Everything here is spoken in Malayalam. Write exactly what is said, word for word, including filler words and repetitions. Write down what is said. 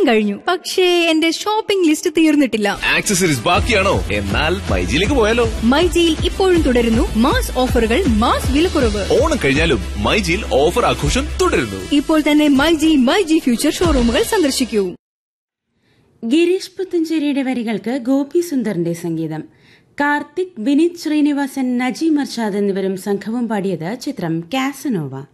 ഓണം കഴിഞ്ഞു, പക്ഷേ എന്റെ ഷോപ്പിംഗ് ലിസ്റ്റ് തീർന്നിട്ടില്ല. ആക്സസറീസ് ബാക്കിയാണോ? എന്നാൽ മൈജിയിലേക്ക് പോയാലോ? മൈജിയിൽ ഇപ്പോഴും തുടരുന്നു മാസ് ഓഫറുകൾ, മാസ് വിലക്കുറവ്. ഓണം കഴിഞ്ഞാലും മൈജിയിൽ ഓഫർ ആഘോഷം തുടരുന്നു. ഇപ്പോൾ തന്നെ മൈജി മൈജി ഫ്യൂച്ചർ ഷോറൂമുകൾ സന്ദർശിക്കൂ. ഗിരീഷ് പുത്തഞ്ചേരിയുടെ വരികൾക്ക് ഗോപി സുന്ദറിന്റെ സംഗീതം. കാർത്തിക്, വിനീത് ശ്രീനിവാസൻ, നജീം അർഷാദ് എന്നിവരും സംഘവും പാടിയത് ചിത്രം കാസനോവ.